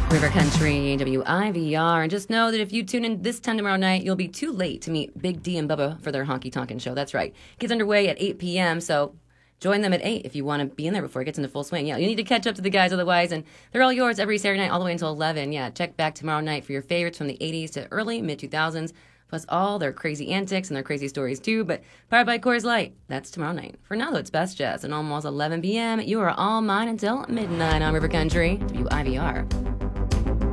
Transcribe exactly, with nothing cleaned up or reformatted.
River Country, W I V R. And just know that if you tune in this time tomorrow night, you'll be too late to meet Big D and Bubba for their Honky Tonkin' show. That's right. Gets underway at eight p.m., so join them at eight if you want to be in there before it gets into full swing. Yeah, you need to catch up to the guys otherwise, and they're all yours every Saturday night all the way until eleven. Yeah, check back tomorrow night for your favorites from the eighties to early, mid two thousands, plus all their crazy antics and their crazy stories too, but powered by Coors Light. That's tomorrow night. For now, though, it's Best Jazz, and almost eleven p.m. You are all mine until midnight on River Country, W I V R.